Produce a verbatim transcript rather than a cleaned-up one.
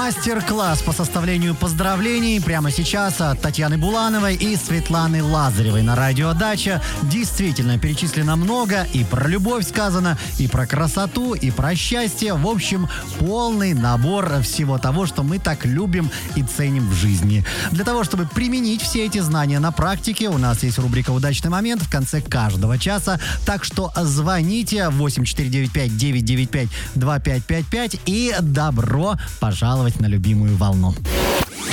Мастер-класс по составлению поздравлений прямо сейчас от Татьяны Булановой и Светланы Лазаревой на радио «Дача». Действительно, перечислено много, и про любовь сказано, и про красоту, и про счастье. В общем, полный набор всего того, что мы так любим и ценим в жизни. Для того, чтобы применить все эти знания на практике, у нас есть рубрика «Удачный момент» в конце каждого часа. Так что звоните восемь четыре девять пять девять девять пять два пять пять пять и добро пожаловать на любимую волну.